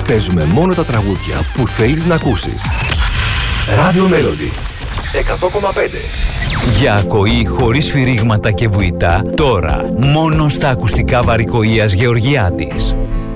παίζουμε μόνο τα τραγούδια που θέλεις να ακούσεις. Radio Melody 100,5. Για ακοή χωρίς σφυρίγματα και βουητά, τώρα μόνο στα ακουστικά Βαρικοΐας Γεωργιάδης.